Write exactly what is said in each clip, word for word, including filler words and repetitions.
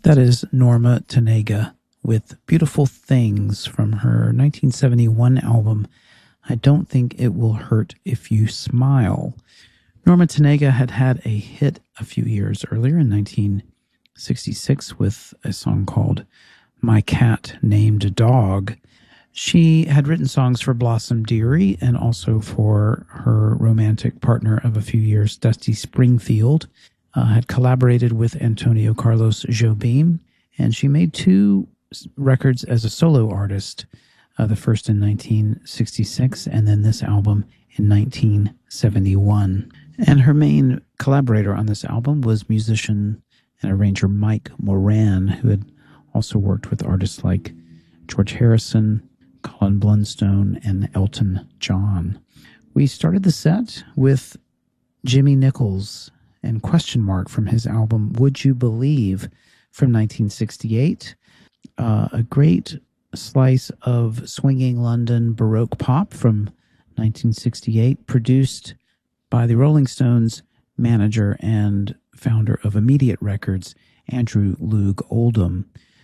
That is Norma Tanega with Beautiful Things from her nineteen seventy-one album, I Don't Think It Will Hurt If You Smile. Norma Tanega had had a hit a few years earlier in nineteen sixty-six with a song called My Cat Named Dog. She had written songs for Blossom Dearie and also for her romantic partner of a few years, Dusty Springfield. Uh, had collaborated with Antonio Carlos Jobim, and she made two records as a solo artist, uh, the first in nineteen sixty-six and then this album in nineteen seventy-one. And her main collaborator on this album was musician and arranger Mike Moran, who had also worked with artists like George Harrison, Colin Blunstone, and Elton John. We started the set with Jimmy Nichols and Question Mark from his album Would You Believe from nineteen sixty-eight. Uh, a great slice of swinging London Baroque pop from nineteen sixty-eight, produced by the Rolling Stones manager and founder of Immediate Records, Andrew Loog Oldham,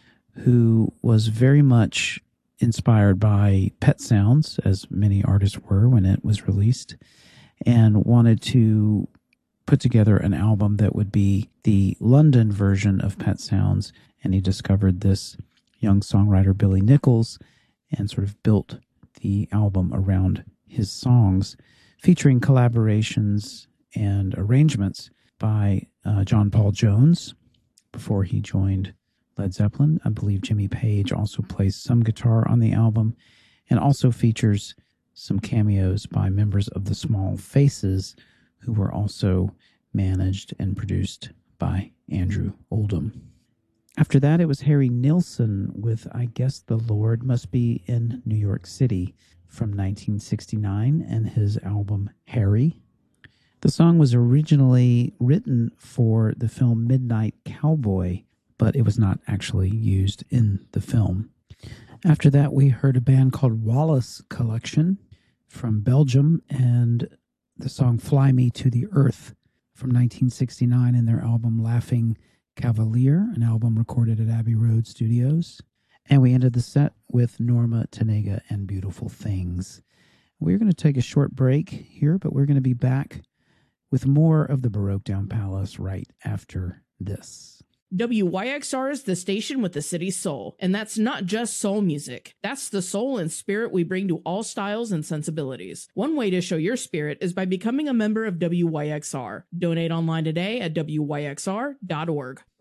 who was very much inspired by Pet Sounds, as many artists were when it was released, and wanted to put together an album that would be the London version of Pet Sounds. And he discovered this young songwriter, Billy Nichols, and sort of built the album around his songs, featuring collaborations and arrangements by uh, John Paul Jones before he joined Led Zeppelin. I believe Jimmy Page also plays some guitar on the album, and also features some cameos by members of the Small Faces, who were also managed and produced by Andrew Oldham. After that, it was Harry Nilsson with I Guess the Lord Must Be in New York City from nineteen sixty-nine and his album Harry. The song was originally written for the film Midnight Cowboy, but it was not actually used in the film. After that, we heard a band called Wallace Collection from Belgium, and the song Fly Me to the Earth from nineteen sixty-nine in their album Laughing Cavalier, an album recorded at Abbey Road Studios. And we ended the set with Norma Tanega and Beautiful Things. We're going to take a short break here, but we're going to be back with more of the Baroque Down Palace right after this. W Y X R is the station with the city's soul, and that's not just soul music. That's the soul and spirit we bring to all styles and sensibilities. One way to show your spirit is by becoming a member of W Y X R. Donate online today at W Y X R dot org.